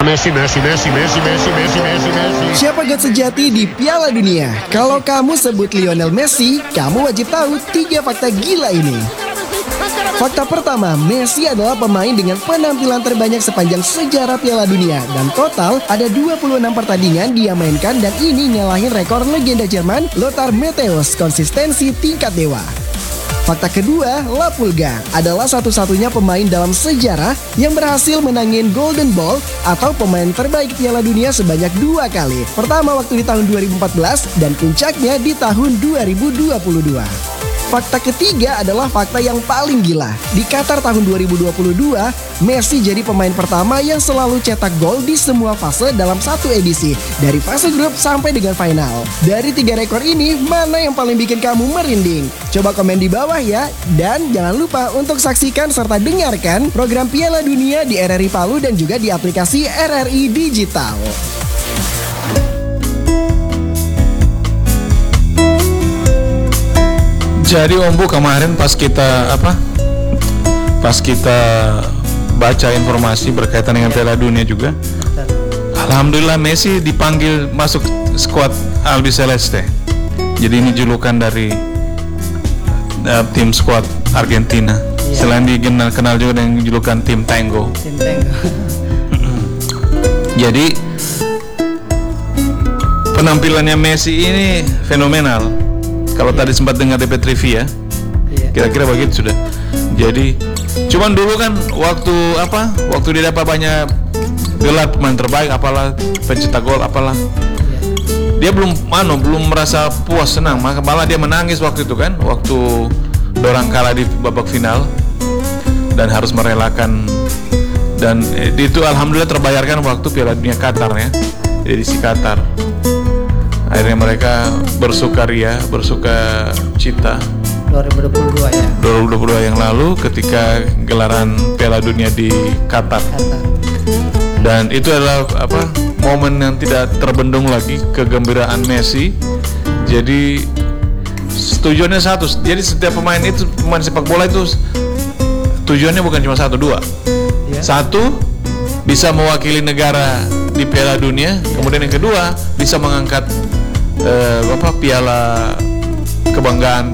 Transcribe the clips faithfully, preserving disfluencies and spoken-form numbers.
Messi, Messi, Messi, Messi, Messi, Messi, Messi, Messi. Siapa God sejati di Piala Dunia? Kalau kamu sebut Lionel Messi, kamu wajib tahu tiga fakta gila ini. Fakta pertama, Messi adalah pemain dengan penampilan terbanyak sepanjang sejarah Piala Dunia. Dan total ada dua puluh enam pertandingan dia mainkan dan ini nyalahin rekor legenda Jerman Lothar Matthäus konsistensi tingkat dewa. Fakta kedua, La Pulga adalah satu-satunya pemain dalam sejarah yang berhasil menangin Golden Ball atau pemain terbaik Piala Dunia sebanyak dua kali. Pertama waktu di tahun dua ribu empat belas dan puncaknya di tahun dua ribu dua puluh dua. Fakta ketiga adalah fakta yang paling gila. Di Qatar tahun dua ribu dua puluh dua, Messi jadi pemain pertama yang selalu cetak gol di semua fase dalam satu edisi, dari fase grup sampai dengan final. Dari tiga rekor ini, mana yang paling bikin kamu merinding? Coba komen di bawah ya. Dan jangan lupa untuk saksikan serta dengarkan program Piala Dunia di R R I Palu dan juga di aplikasi R R I Digital. Jadi Om Bu, kemarin pas kita apa? Pas kita baca informasi berkaitan dengan Piala Dunia juga, alhamdulillah Messi dipanggil masuk skuad Albi Celeste. Jadi ini julukan dari uh, tim skuad Argentina. Ya. Selain dikenal kenal juga dengan julukan tim Tango. Tim Tango. Jadi penampilannya Messi ini fenomenal. Kalau tadi sempat dengar D P trivia, iya. Kira-kira begitu sudah. Jadi, cuman dulu kan waktu apa? Waktu dia dapat banyak gelar pemain terbaik, apalah pencetak gol, apalah. Iya. Dia belum, mano, belum merasa puas senang, maka malah dia menangis waktu itu kan, waktu dorang kalah di babak final dan harus merelakan. Dan eh, itu alhamdulillah terbayarkan waktu Piala Dunia Qatar ya, jadi si Qatar. Akhirnya mereka bersukaria, bersuka cita dua ribu dua puluh dua ya. dua ribu dua puluh dua yang lalu ketika gelaran Piala Dunia di Qatar. Qatar. Dan itu adalah apa? Momen yang tidak terbendung lagi, kegembiraan Messi. Jadi tujuannya satu. Jadi setiap pemain itu, pemain sepak bola itu tujuannya bukan cuma satu dua. Ya. Satu, bisa mewakili negara di Piala Dunia. Ya. Kemudian yang kedua, bisa mengangkat Uh, apa piala kebanggaan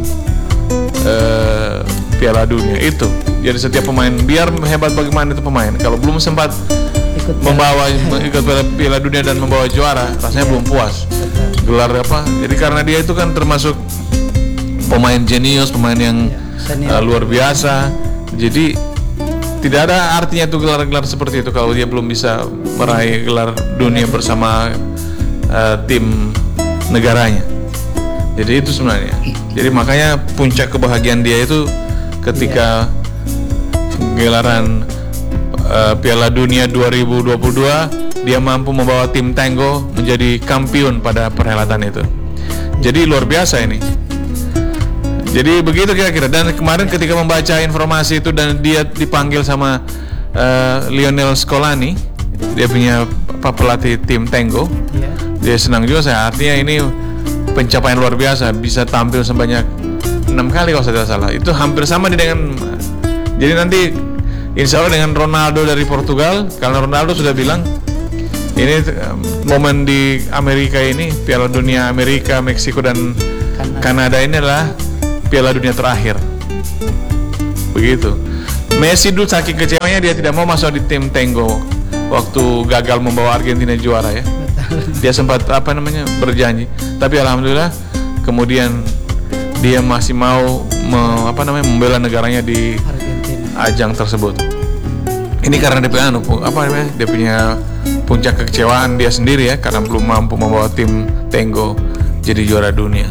uh, Piala Dunia itu. Jadi setiap pemain, biar hebat bagaimana itu pemain, kalau belum sempat ikut membawa ikut Piala Dunia dan membawa juara, rasanya yeah. belum puas. Gelar apa? Jadi karena dia itu kan termasuk pemain jenius, pemain yang yeah. uh, luar biasa. Jadi tidak ada artinya tuh gelar-gelar seperti itu kalau dia belum bisa meraih gelar dunia bersama uh, tim negaranya. Jadi itu sebenarnya. Jadi makanya puncak kebahagiaan dia itu ketika yeah. gelaran uh, Piala Dunia dua ribu dua puluh dua dia mampu membawa tim Tango menjadi kampiun pada perhelatan itu. Jadi luar biasa ini. Jadi begitu kira-kira. Dan kemarin ketika membaca informasi itu dan dia dipanggil sama uh, Lionel Scolani, dia punya apa, pelatih tim Tango. Yeah. Dia senang juga saya, artinya ini pencapaian luar biasa, bisa tampil sebanyak enam kali kalau saya tidak salah. Itu hampir sama dengan, jadi nanti insya Allah dengan Ronaldo dari Portugal, karena Ronaldo sudah bilang ini momen di Amerika ini, Piala Dunia Amerika, Meksiko dan Kanada, Kanada ini adalah Piala Dunia terakhir. Begitu. Messi dulu saking kecewanya dia tidak mau masuk di tim Tango waktu gagal membawa Argentina juara ya. Dia sempat apa namanya berjanji, tapi alhamdulillah kemudian dia masih mau me, apa namanya membela negaranya di Argentina. Ajang tersebut. Ini karena dia punya apa namanya dia punya puncak kekecewaan dia sendiri ya, karena belum mampu membawa tim Tango jadi juara dunia.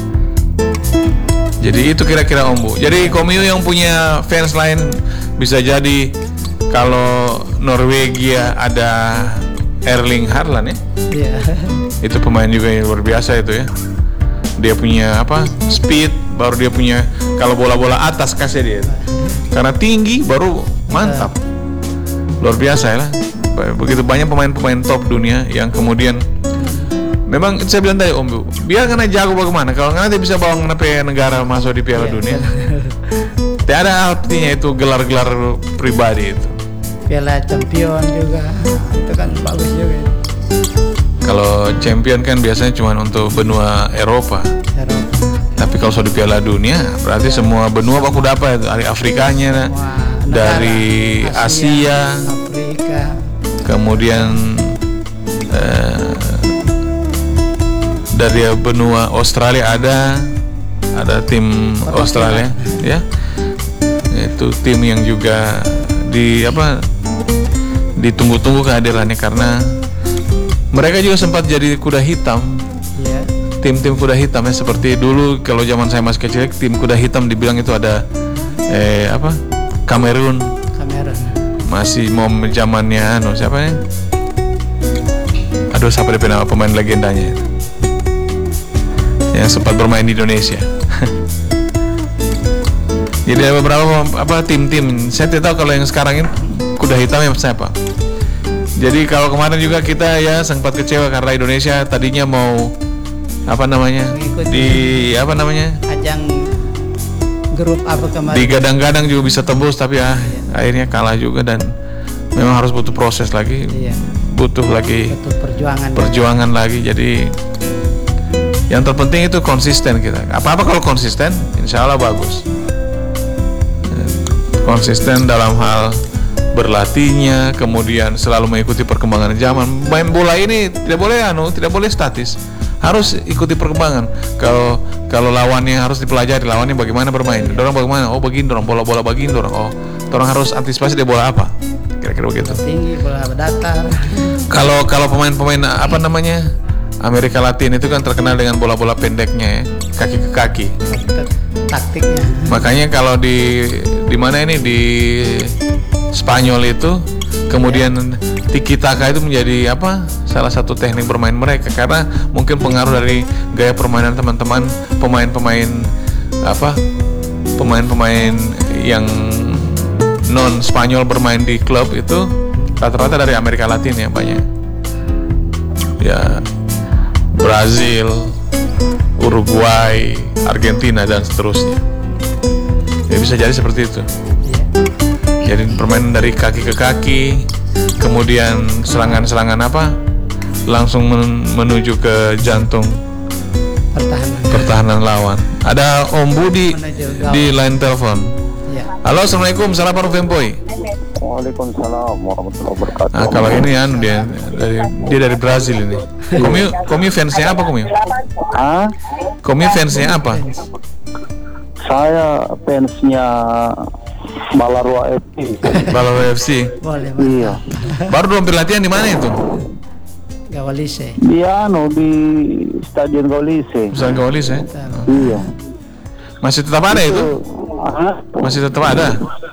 Jadi itu kira-kira Om Bu. Jadi Komio yang punya fans lain bisa jadi kalau Norwegia ada Erling Haaland ya. Yeah. Itu pemain juga yang luar biasa itu ya. Dia punya apa? Speed, baru dia punya kalau bola-bola atas kasih dia. Karena tinggi baru mantap. Luar biasa ya lah. Begitu banyak pemain-pemain top dunia yang kemudian memang saya bilang tadi Om Bu, biar karena jago bagaimana kalau nanti bisa bawa negara masuk di Piala yeah. Dunia. Tidak ada artinya itu gelar-gelar pribadi itu. Piala Champion juga, itu kan bagus juga. Kalau champion kan biasanya cuma untuk benua Eropa. Eropa. Tapi kalau sudah di Piala Dunia, berarti semua benua baku dapat. Dari Afrikanya, Semua dari negara, Asia, Afrika. kemudian eh, dari benua Australia ada, ada tim Australia, ya. Itu tim yang juga di apa ditunggu-tunggu kehadirannya karena mereka juga sempat jadi kuda hitam. Iya. Tim-tim kuda hitam ya, seperti dulu kalau zaman saya masih kecil, tim kuda hitam dibilang itu ada eh apa Kamerun. Kamerun. Masih mau zamannya anu siapa ya? Aduh, siapa dia nama pemain legendanya yang sempat bermain di Indonesia. Jadi ada beberapa apa tim-tim. Saya tidak tahu kalau yang sekarang ini kuda hitam yang siapa. Jadi kalau kemarin juga kita ya sempat kecewa karena Indonesia tadinya mau apa namanya Mengikuti. di apa namanya Ajang grup apa kemarin? digadang-gadang juga bisa tembus, tapi ya akhirnya kalah juga dan memang harus butuh proses lagi, Iya. butuh lagi Betul, perjuangan. perjuangan lagi. Jadi yang terpenting itu konsisten kita. Apa-apa kalau konsisten, insya Allah bagus. Konsisten dalam hal berlatihnya, kemudian selalu mengikuti perkembangan zaman. Main bola ini tidak boleh anu, tidak boleh statis. Harus ikuti perkembangan. Kalau kalau lawannya harus dipelajari, lawannya bagaimana bermain. Dorong bagaimana? Oh, begini dorong, bola-bola begini dorong. Oh, orang harus antisipasi dia bola apa. Kira-kira begitu. Tinggi, bola datar. Kalau kalau pemain-pemain apa namanya? Amerika Latin itu kan terkenal dengan bola-bola pendeknya ya, kaki ke kaki. Taktiknya. Makanya kalau di di mana ini di Spanyol itu kemudian tiki taka itu menjadi apa? Salah satu teknik bermain mereka karena mungkin pengaruh dari gaya permainan teman-teman pemain-pemain apa? Pemain-pemain yang non Spanyol bermain di klub itu rata-rata dari Amerika Latin ya banyak. Ya, Brazil, Uruguay, Argentina dan seterusnya. Ya bisa jadi seperti itu. Iya. Jadi permainan dari kaki ke kaki, kemudian serangan-serangan apa? Langsung men- menuju ke jantung Pertahanan. pertahanan lawan. Ada Om Budi Menuju gawang. di line telepon. Iya. Halo, assalamualaikum, salam Fempoy. Waalaikumsalam warahmatullahi wabarakatuh. Nah, kalau ini anu dia dari dia dari Brazil ini. Komi Komi fansnya apa Komi? Ah, Komi fansnya apa? saya fansnya Balarua F C. Balaro F C. Boleh, Pak. Iya. Baru dong latihan di mana itu? Gawalise. Dia anu di Stadion Gaulise. Besar Gawalis ya. Iya. Masih tetap ada itu? Ah, Masih tetap ada.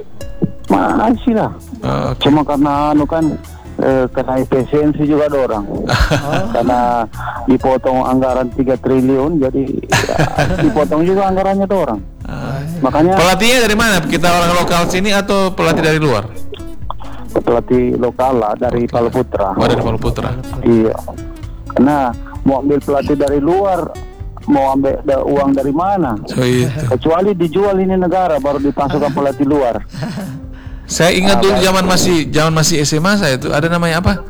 masih lah. Oh, Cuma karena anu kan eh, kena efisiensi juga ada orang. Karena dipotong anggaran tiga triliun jadi ya, dipotong juga anggarannya tuh orang. Makanya pelatihnya dari mana? Kita orang lokal sini atau pelatih dari luar? pelatih lokal lah dari Palu Putra. Oh, dari Palu Putra. Iya. Karena mau ambil pelatih dari luar, mau ambil da- uang dari mana? So itu. Kecuali dijual ini negara baru dipasukkan pelatih luar. Saya ingat dulu zaman masih zaman masih S M A saya itu ada namanya apa?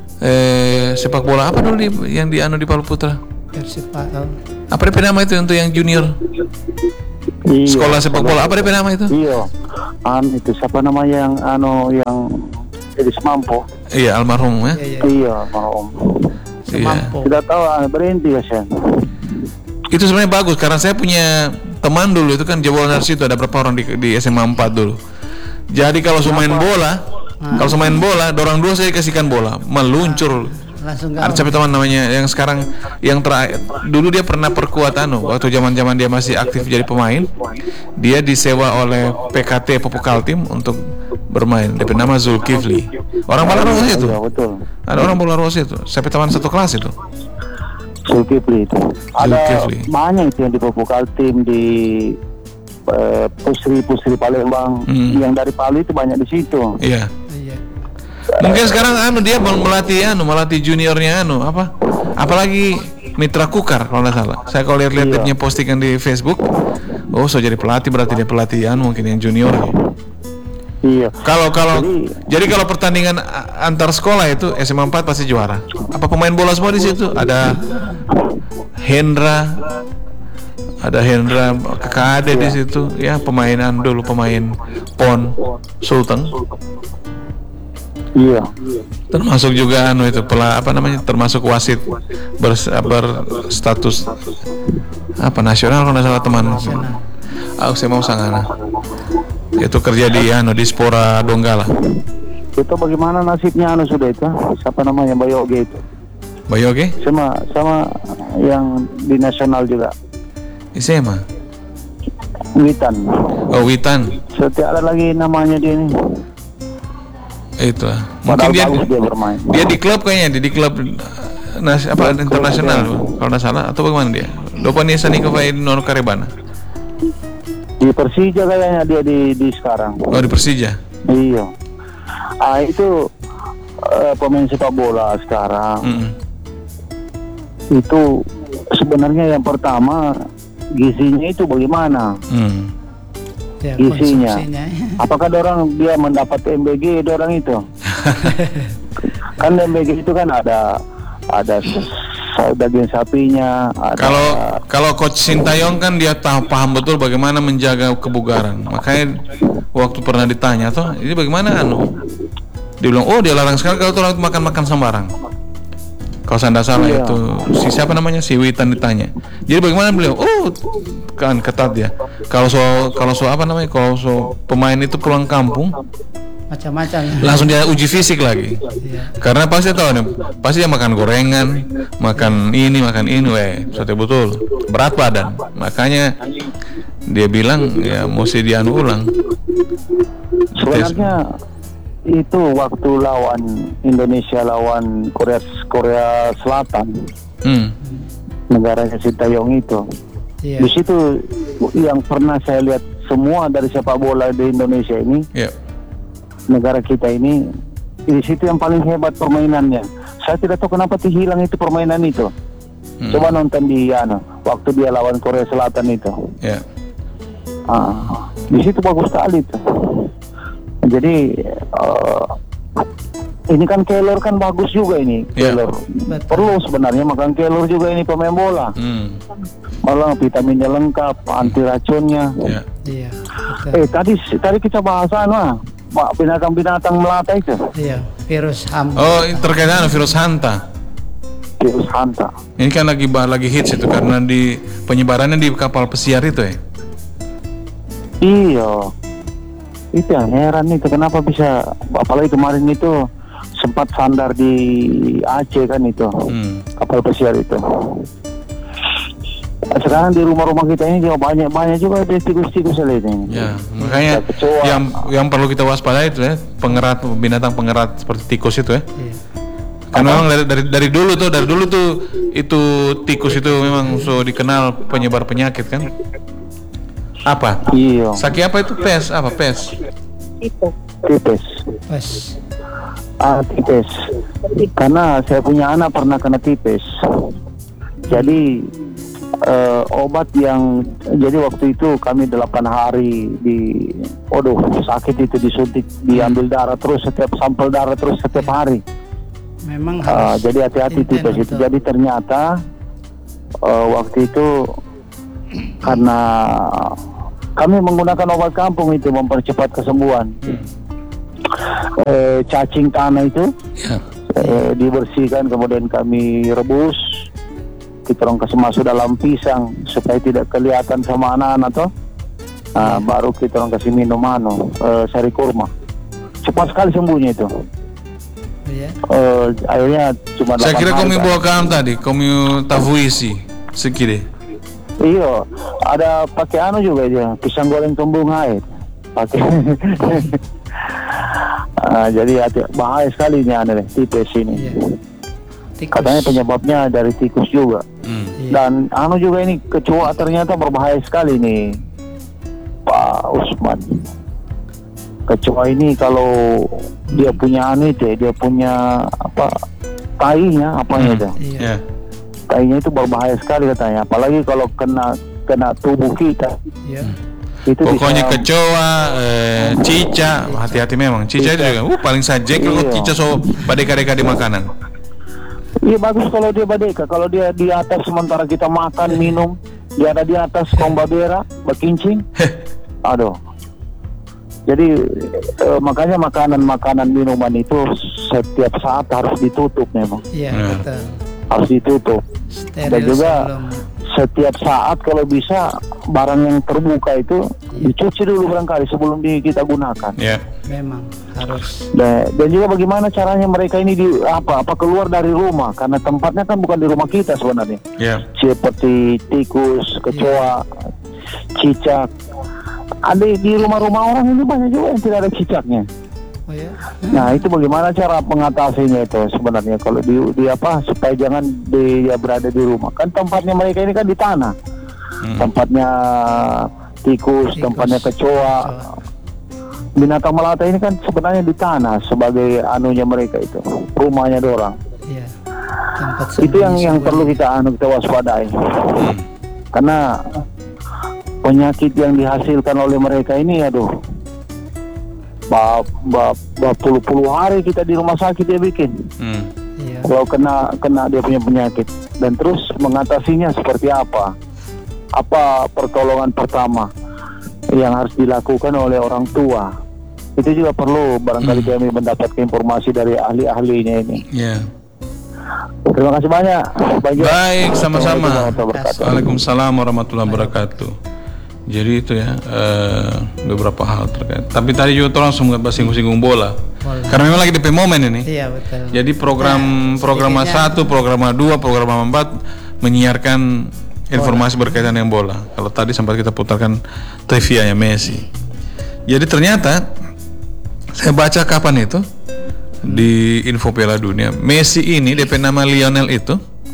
Eh sepak bola apa dulu di, yang di anu di Palu Putra? Persipa. Oh. Apa D P nama itu untuk yang junior? Iya. Sekolah sepak bola apa D P nama itu? Iya. An itu siapa namanya yang anu yang jadi semampu? Iya, almarhum ya. Iya, iya. Iya, mau. Iya. Mampu. Tidak tahu ah, berhenti kasihan. Itu sebenarnya bagus karena saya punya teman dulu itu kan jebolan dari situ ada berapa orang di, di S M A empat dulu. Jadi kalau mau main bola, kalau mau main bola, dorang dua saya kasihkan bola, meluncur. Langsung Ada gawang. siapa teman namanya yang sekarang yang terakhir dulu dia pernah perkuat anu waktu zaman-zaman dia masih aktif jadi pemain. Dia disewa oleh P K T Pupuk Kaltim untuk bermain. Dia bernama Zulkifli. Orang Balaros itu. Iya, betul. Ada orang Balaros itu. Siapa teman satu kelas itu. Zulkifli itu. Ada Zulkifli. banyak itu yang di Popokal tim di eh, Pusri-Pusri Palembang. Hmm. Yang dari Palu itu banyak di situ. Iya. Iya. Mungkin sekarang anu dia mau melatih anu, melatih juniornya anu apa? Apalagi Mitra Kukar kalau nggak salah. Saya kalau lihat-lihat dia Iya. punya postingan di Facebook, oh so jadi pelatih berarti dia pelatih anu mungkin yang junior. Iya. Kalau kalau Jadi- jadi, kalau pertandingan a- antar sekolah itu S M A empat pasti juara. Apa pemain bola semua di situ? Ada Hendra, ada Hendra Kakak Ade di situ. Ya pemainan dulu pemain Pon Sulteng. Iya. Termasuk juga anu itu pela, apa namanya? Termasuk wasit bers, berstatus apa nasional kalau nggak salah teman. Aku saya mau sangana. Itu kerja di anu di Spora Donggala. Itu bagaimana nasibnya anu sudah itu? Siapa namanya Bayu Oge itu? Bayu oke? Sama sama yang di nasional juga. S M A. Witan. Oh Witan. Setiap ada lagi namanya dia ini. Itu lah. Mungkin Padahal dia bagus dia bermain. dia di klub kayaknya, dia di klub nas, apa internasional kalau nggak salah atau bagaimana dia? Lupa nih Sani Kufai Nono Karebana. Di Persija kayaknya dia di di sekarang. Oh di Persija. Iya. Ah itu eh, pemain sepak bola sekarang. Mm-mm. Itu sebenarnya yang pertama gizinya itu bagaimana? Hmm. Ya, Isinya. konsumsinya. Apakah orang dia mendapat M B G orang itu? Kan M B G itu kan ada ada s- daging sapinya, ada Kalau kalau Coach Sintayong kan dia tahu paham betul bagaimana menjaga kebugaran. Makanya waktu pernah ditanya tuh, ini bagaimana anu? Dia bilang, oh dia larang sekali kalau orang makan-makan sembarang. Kalau saya nggak salah Iya. itu si siapa namanya si Witan ditanya. Jadi bagaimana beliau? Oh kan ketat ya. Kalau so kalau so apa namanya? Kalau so pemain itu pulang kampung Macam-macam. langsung dia uji fisik lagi. Iya. Karena pasti tahu nih, pasti dia makan gorengan, makan ini, makan ini, weh, sote betul, berat badan. Makanya dia bilang ya mesti dianu ulang. sebenarnya itu waktu lawan Indonesia lawan Korea Korea Selatan, Hmm. negaranya Sintayong itu. Iya. Di situ yang pernah saya lihat semua dari sepak bola di Indonesia ini, Ya. negara kita ini, di situ yang paling hebat permainannya. Saya tidak tahu kenapa tuh hilang itu permainan itu. Hmm. Coba nonton di ano, waktu dia lawan Korea Selatan itu. Ya. Ah, di situ bagus sekali tuh. Jadi eh, ini kan Keylor kan bagus juga ini. Ya. Keylor Betul. perlu sebenarnya makan Keylor juga ini pemain bola. Hmm. Malah vitaminnya lengkap, anti racunnya. Ya. Iya. Betul. Eh tadi tadi kita bahas anu, Pak, binatang-binatang melata itu, Iya. Virus ham. Oh, ini terkait dengan virus hanta. virus hanta. Ini kan lagi bah- lagi hits itu karena di penyebarannya di kapal pesiar itu ya. Iya, itu yang heran itu kenapa bisa, apalagi kemarin itu sempat sandar di Aceh kan itu, Hmm. kapal pesiar itu. Sekarang di rumah-rumah kita ini juga banyak-banyak juga ada tikus-tikus ini. Ya, makanya Kecoa. yang yang perlu kita waspadai itu ya, pengerat binatang pengerat seperti tikus itu ya. Iya. Karena memang dari, dari dari dulu tuh dari dulu tuh itu tikus itu memang so dikenal penyebar penyakit kan. Apa? Iya, Saki apa itu pes? Apa pes? tipes. Wes. Ah, tipes. Karena saya punya anak pernah kena tipes. Jadi eh, obat yang jadi waktu itu kami delapan hari di, waduh sakit itu disuntik, diambil darah terus setiap sampel darah terus setiap hari. Memang Ah, harus. jadi hati-hati intent tipes itu. untuk- Jadi ternyata eh, waktu itu karena kami menggunakan obat kampung itu mempercepat kesembuhan. Eh, cacing tanah itu Ya. eh, dibersihkan, kemudian kami rebus, kita orang kasih masuk dalam pisang supaya tidak kelihatan sama anak-anak toh. Nah, baru kita orang kasih minum anu eh, sari kurma. Cepat sekali sembuhnya itu. Iya. Eh, akhirnya cuma Saya delapan kira hari, kami Pak. bawa kamu tadi, kami tavuisi sekide. Iya, ada pakai anu juga dia, pisang goreng kembung air. Pakai. Ah, jadi hati, bahaya sekali ini anu deh, tipes ini. Iya. Tikus. Katanya penyebabnya dari tikus juga. Hmm. Iya. Dan anu juga ini kecoa ternyata berbahaya sekali nih, Pak Usman. Kecoa ini kalau dia punya anu itu, ya, dia punya apa, tainya apanya itu, Iya. Ya. tainya itu berbahaya sekali katanya. Apalagi kalau kena kena tubuh kita. Iya. Itu Pokoknya bisa- kecoa, eh, cica, hati-hati memang. Cica itu juga, uh, paling saja kalau Iya. cica so badeka-deka di makanan. Iya bagus kalau dia badeka. Kalau dia di atas sementara kita makan minum, dia ada di atas kombabera, bakincing. Aduh. Jadi eh, makanya makanan-makanan minuman itu setiap saat harus ditutup memang. Iya, Ya. betul. Harus ditutup. Steril Dan juga sebelum. setiap saat kalau bisa barang yang terbuka itu dicuci dulu barangkali sebelum di, kita gunakan. Ya. Memang harus. Dan, dan juga bagaimana caranya mereka ini di apa apa keluar dari rumah karena tempatnya kan bukan di rumah kita sebenarnya. Ya. Seperti tikus, kecoa, cicak. Ada di rumah-rumah orang ini banyak juga yang tidak ada cicaknya. Oh ya. Nah itu bagaimana cara mengatasinya itu sebenarnya kalau di, di apa supaya jangan dia berada di rumah kan tempatnya mereka ini kan di tanah. Hmm. Tempatnya tikus, Tikus, tempatnya kecoa. kecoa. Binatang melata ini kan sebenarnya di tanah sebagai anunya mereka itu rumahnya dorang. Iya. Tempat Itu yang yang sembunyi-sembunyi. perlu kita anu kita waspadai. Hmm. Karena penyakit yang dihasilkan oleh mereka ini aduh bab bab bab puluh-puluh hari kita di rumah sakit dia bikin Hmm. Iya. kalau kena kena dia punya penyakit dan terus mengatasinya seperti apa apa pertolongan pertama yang harus dilakukan oleh orang tua itu juga perlu barangkali Hmm. kami mendapatkan informasi dari ahli-ahlinya ini. Ya. Terima kasih banyak. Baik, Baik, sama-sama. Assalamualaikum warahmatullahi wabarakatuh. Waalaikumsalam warahmatullahi wabarakatuh. Jadi itu ya eh, beberapa hal terkait. Tapi tadi juga langsung nggak singgung-singgung bola. Bola. Karena memang lagi di momen ini. Iya betul. Jadi program Nah, program sedikitnya- satu, program dua, program empat menyiarkan informasi berkaitan dengan bola. Kalau tadi sempat kita putarkan trivia-nya Messi. Jadi ternyata saya baca kapan itu di info Piala Dunia, Messi ini D P nama Lionel itu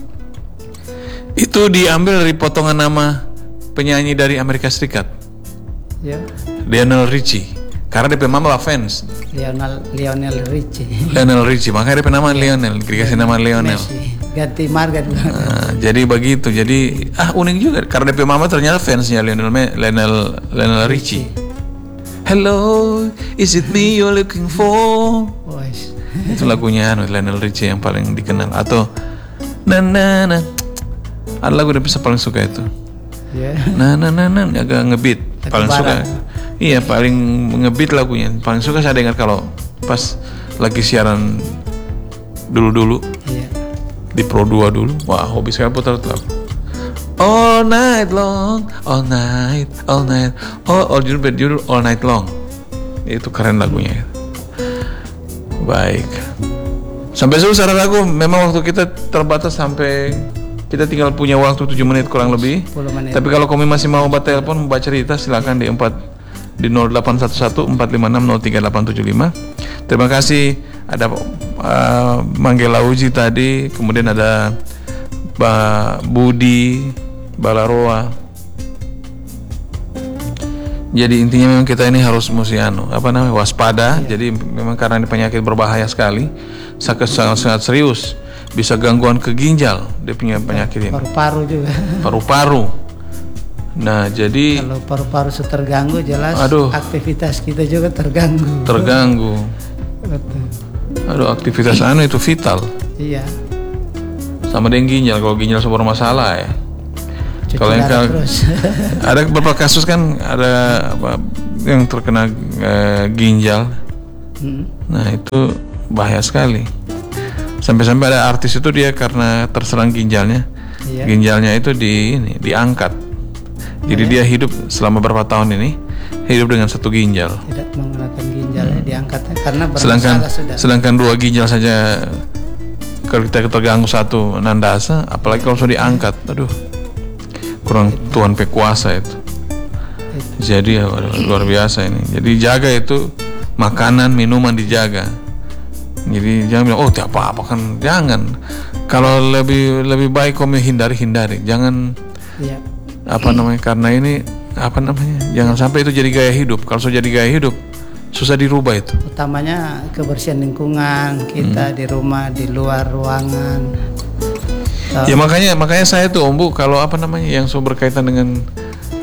itu diambil dari potongan nama penyanyi dari Amerika Serikat, Ya. Lionel Richie. Karena D P nama fans Lionel Lionel Richie. Lionel Richie, makanya D P nama Lionel, dikasih nama Lionel. Messi. Ganti marga dulu. Nah, jadi begitu. Jadi ah unik juga karena D P Mama ternyata fansnya Lionel Me- Lionel Lionel Richie. Hello, is it me you're looking for? Wes. Itu lagunya anu, Lionel Richie yang paling dikenal. Atau na na na. Ada lagu yang paling suka itu. Ya. Na na na na agak ngebeat. Lagu Paling suka. barat. Iya, paling ngebeat lagunya. Paling suka saya dengar kalau pas lagi siaran dulu-dulu Iya. di Pro dua dulu. Wah, hobi saya putar itu lagu. All night long, all night, all night, oh, all judul berjudul all night long. Itu keren lagunya. Baik. Sampai selesai lagu. Memang waktu kita terbatas sampai kita tinggal punya waktu tujuh menit kurang lebih. sepuluh menit. Tapi kalau kamu masih mau buat telepon, baca cerita silakan di empat di nol delapan satu satu empat lima enam nol tiga delapan tujuh lima. Terima kasih ada uh, Manggela Uji tadi, kemudian ada Ba Budi Balaroa. Jadi intinya memang kita ini harus mesti anu, apa namanya, waspada. Jadi memang karena ini penyakit berbahaya sekali, sangat sangat, sangat serius. Bisa gangguan ke ginjal, dia punya penyakit ini. Paru-paru juga. Paru-paru. Nah, jadi Kalau paru-paru sudah terganggu jelas Aduh. aktivitas kita juga terganggu. terganggu. Betul. Aduh, aktivitas anu itu vital. Iya. Sama dengan ginjal, kalau ginjal sebuah masalah ya. Cuci Kalau yang darah ka- terus. ada beberapa kasus kan ada apa yang terkena eh, ginjal. Hmm. Nah, itu bahaya sekali. Sampai-sampai ada artis itu dia karena terserang ginjalnya. Iya. Ginjalnya itu di ini, diangkat. Jadi dia hidup selama berapa tahun ini hidup dengan satu ginjal. Tidak menggunakan ginjalnya diangkatnya karena Sedangkan bermasalah sudah. sedangkan dua ginjal saja kalau kita terganggu satu nandasa, apalagi kalau sudah diangkat, aduh, kurang Tuhan pekuasa itu. Jadi ya, waduh, luar biasa ini. Jadi jaga itu makanan, minuman dijaga. Jadi jangan bilang oh tidak apa-apa kan, jangan. Kalau lebih lebih baik kamu hindari hindari, jangan Iya. apa namanya, karena ini apa namanya, jangan sampai itu jadi gaya hidup. Kalau sudah jadi gaya hidup susah dirubah itu. Utamanya kebersihan lingkungan kita Hmm. di rumah, di luar ruangan. So, Ya makanya makanya saya tuh Om Bu, kalau apa namanya yang so berkaitan dengan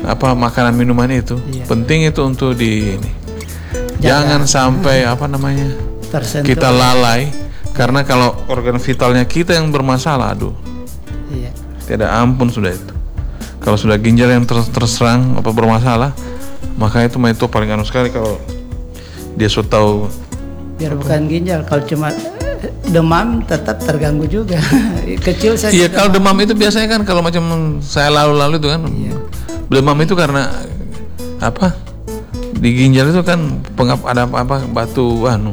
apa makanan minuman itu. Iya. Penting itu untuk di ini. Jangan sampai apa namanya Tersentuh. kita lalai, karena kalau organ vitalnya kita yang bermasalah, aduh, Iya. tidak ampun sudah itu. Kalau sudah ginjal yang ter- terserang apa bermasalah, maka itu mah itu paling anu sekali kalau dia sudah tahu. Biar bukan ginjal, kalau cuma eh, demam tetap terganggu juga. Kecil saja. Iya, kalau demam itu biasanya kan kalau macam saya lalu-lalu itu kan, Iya. demam itu karena apa? Di ginjal itu kan pengap ada apa, apa batu anu.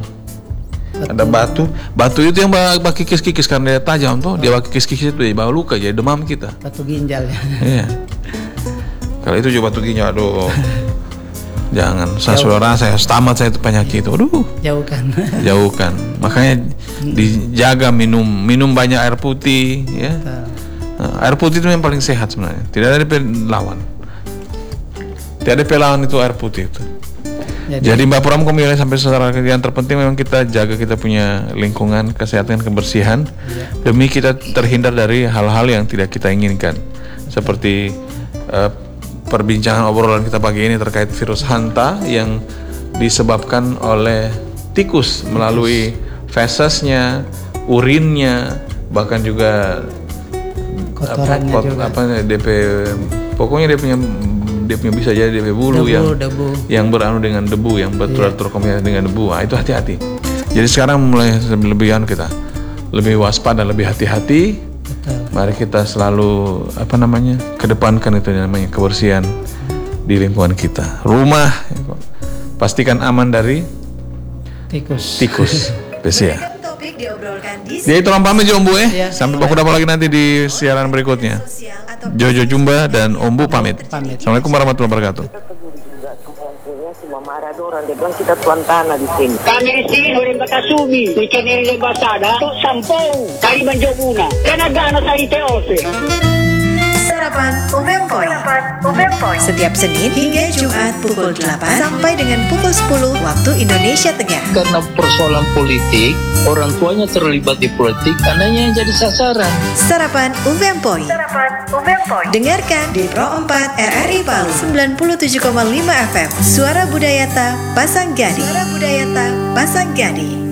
Ada batu, batu itu yang bak kikis-kikis karena dia tajam tuh, dia bak kikis-kikis itu dia bawa luka jadi demam kita. Batu ginjal ya. Iya. Kalau itu juga batu ginjal, aduh. Jangan, saya sudah rasa ya, tamat saya itu penyakit itu, aduh. Jauhkan. Jauhkan. Makanya dijaga minum, minum banyak air putih, ya. Nah, air putih itu yang paling sehat sebenarnya. Tidak ada pelawan. Tidak ada pelawan itu air putih itu. Jadi, Jadi Mbak Pram komilnya sampai secara yang terpenting memang kita jaga kita punya lingkungan, kesehatan, kebersihan, demi kita terhindar dari hal-hal yang tidak kita inginkan. Seperti uh, perbincangan obrolan kita pagi ini terkait virus hanta yang disebabkan oleh tikus melalui fesesnya, urinnya, bahkan juga kotorannya apa, juga. apa D P, pokoknya dia punya dia punya bisa jadi D P bulu Debu, yang debu. yang beranu dengan debu, yang berterkomunikasi dengan debu. Nah, itu hati-hati. Jadi sekarang mulai lebihan kita lebih waspada, lebih hati-hati. Betul. Mari kita selalu apa namanya kedepankan itu namanya kebersihan di lingkungan kita. Rumah pastikan aman dari Tikus. tikus. Besia. Topik diobrolkan di Jadi tolong pamit ya Om Bu Ya. eh. Sampai baku dapat lagi nanti di siaran berikutnya. sosial atau Jojo Jumba dan Om Bu pamit. Pamit. Assalamualaikum warahmatullahi wabarakatuh. Cuma Maradona, dia bilang kita tuan tanah di sini. Kami di sini udah bakasumi, ikan dari Lembasada, tu sampung, kali manjobuna, kanagana sa iteose. Sarapan Umem Point. Setiap Senin hingga Jumat pukul delapan sampai dengan pukul sepuluh waktu Indonesia Tengah. Karena persoalan politik, orang tuanya terlibat di politik, anaknya yang jadi sasaran. Sarapan Umem Point. Dengarkan di Pro empat R R I Palu sembilan puluh tujuh koma lima F M. Suara Budayata Pasanggani. Suara Budayata Pasanggani.